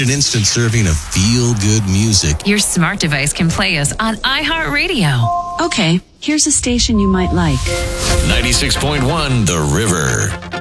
Need an instant serving of feel-good music? Your smart device can play us on iHeartRadio. Okay, here's a station you might like. 96.1 The River.